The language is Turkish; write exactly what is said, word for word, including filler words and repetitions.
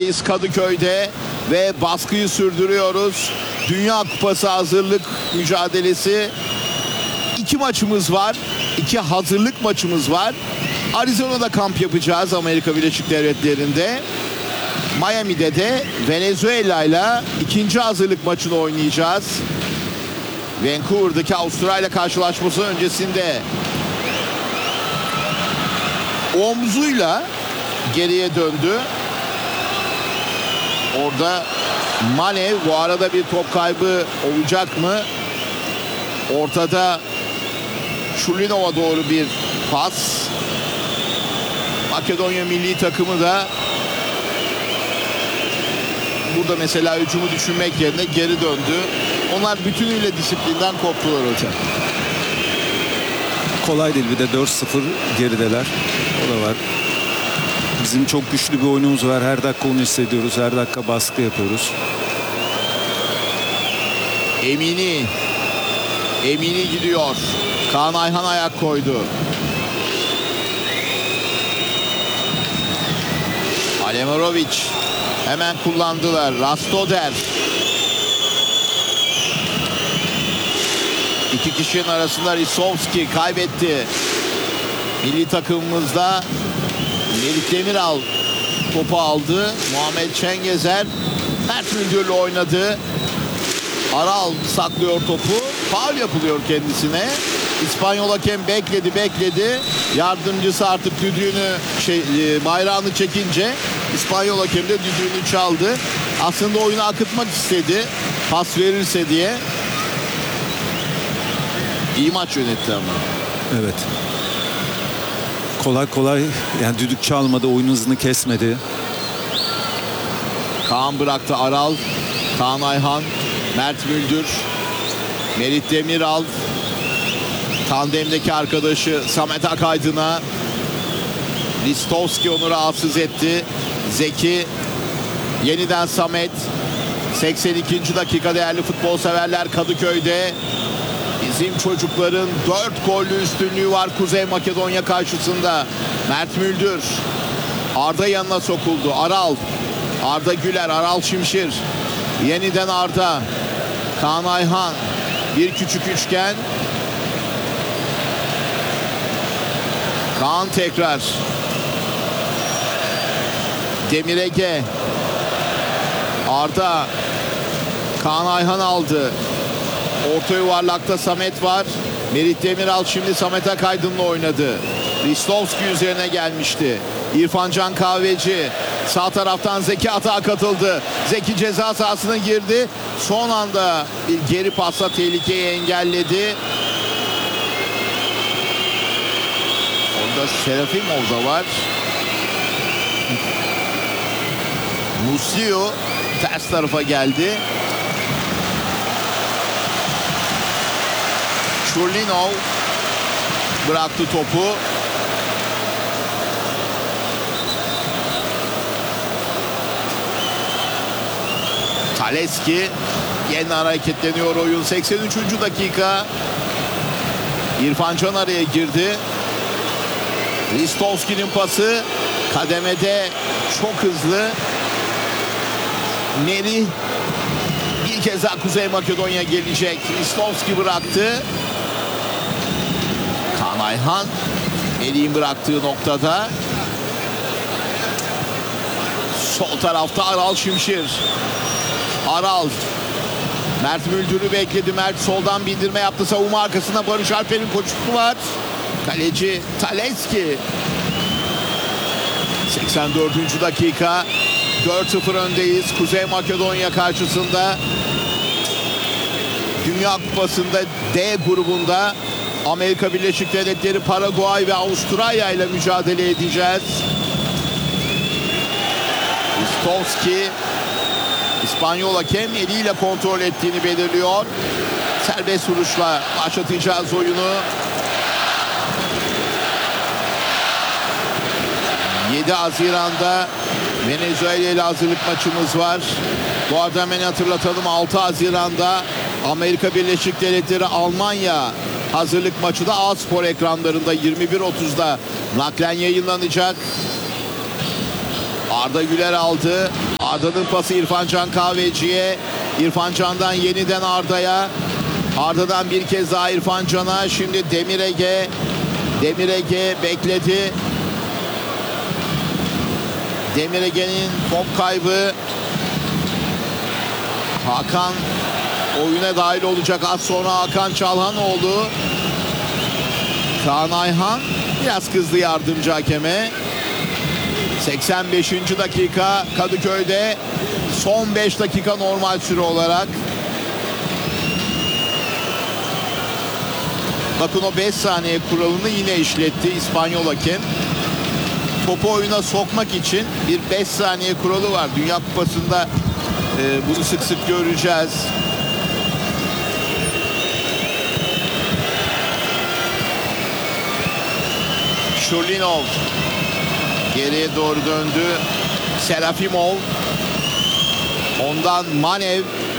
Stadındayız Kadıköy'de ve baskıyı sürdürüyoruz. Dünya Kupası hazırlık mücadelesi. İki maçımız var. İki hazırlık maçımız var. Arizona'da kamp yapacağız, Amerika Birleşik Devletleri'nde. Miami'de de Venezuela ile ikinci hazırlık maçını oynayacağız. Vancouver'daki Avustralya karşılaşması öncesinde omzuyla geriye döndü. Orada Mane, bu arada bir top kaybı olacak mı? Ortada Şulinov'a doğru bir pas. Makedonya milli takımı da burada mesela hücumu düşünmek yerine geri döndü. Onlar bütünüyle disiplinden koptular hocam. Kolay değil, bir de dört sıfır gerideler. O da var. Bizim çok güçlü bir oyunumuz var. Her dakika onu hissediyoruz. Her dakika baskı yapıyoruz. Emini. Emini gidiyor. Kaan Ayhan ayak koydu. Alemerovic. Hemen kullandılar. Rastoder. İki kişinin arasında Risovski kaybetti. Milli takımımızda Melih Demiral topu aldı. Muhammed Çengezer Mert Müldür'le oynadı. Aral saklıyor topu. Faul yapılıyor kendisine. İspanyol hakem bekledi bekledi. Yardımcısı artık düdüğünü şey, bayrağını çekince İspanyol hakem de düdüğünü çaldı. Aslında oyunu akıtmak istedi. Pas verirse diye. İyi maç yönetti ama. Evet. Kolay kolay yani düdük çalmadı, oyun hızını kesmedi. Kaan bıraktı, Aral, Kaan Ayhan, Mert Müldür, Melih Demiral, tandemdeki arkadaşı Samet Akaydın'a. Ristovski onu rahatsız etti. Zeki, yeniden Samet. seksen ikinci dakika değerli futbol severler Kadıköy'de. Bizim çocukların dört gollü üstünlüğü var Kuzey Makedonya karşısında. Mert Müldür. Arda yanına sokuldu. Aral. Arda Güler. Aral Şimşir. Yeniden Arda. Kaan Ayhan. Bir küçük üçgen. Kaan tekrar. Demir Ege. Arda. Kaan Ayhan aldı. Orta yuvarlakta Samet var. Melih Demiral şimdi Samet Akaydın'la oynadı. Ristovski üzerine gelmişti. İrfan Can Kahveci. Sağ taraftan Zeki atağa katıldı. Zeki ceza sahasına girdi. Son anda bir geri pasla tehlikeyi engelledi. Orada Serafimov da var. Muslio ters tarafa geldi. Şulinov bıraktı topu. Taleski yeniden hareketleniyor oyun. seksen üçüncü dakika. İrfan Can araya girdi. Ristovski'nin pası kademede çok hızlı. Neri bir kez daha Kuzey Makedonya gelecek. Ristovski bıraktı. Kaan Ayhan Melih'in bıraktığı noktada. Sol tarafta Aral Şimşir. Aral. Mert Müldür'ü bekledi. Mert soldan bindirme yaptı. Savunma arkasında Barış Alper'in koşusu var. Kaleci Taleski. seksen dördüncü dakika. dört sıfır öndeyiz Kuzey Makedonya karşısında. Dünya Kupası'nda D grubunda Amerika Birleşik Devletleri, Paraguay ve Avustralya ile mücadele edeceğiz. Ristovski, İspanyol hakem eliyle kontrol ettiğini belirliyor. Serbest vuruşla başlatacağız oyunu. yedi Haziran'da Venezuela ile hazırlık maçımız var. Bu arada hemen hatırlatalım, altı Haziran'da Amerika Birleşik Devletleri Almanya hazırlık maçı da A-Spor ekranlarında yirmi bir otuzda naklen yayınlanacak. Arda Güler aldı. Arda'nın pası İrfan Can Kahveci'ye. İrfan Can'dan yeniden Arda'ya. Arda'dan bir kez daha İrfan Can'a. Şimdi Demir Ege. Demir Ege bekledi. Demir Ege'nin top kaybı. Hakan oyuna dahil olacak. Az sonra Hakan Çalhanoğlu. Kaan Ayhan biraz kızdı yardımcı hakeme. seksen beşinci dakika Kadıköy'de, son beş dakika normal süre olarak. Bakın o beş saniye kuralını yine işletti İspanyol hakem. Topu oyuna sokmak için bir beş saniye kuralı var. Dünya Kupası'nda e, bunu sık sık göreceğiz. Şurlinov geriye doğru döndü. Serafimov. Ondan Manev.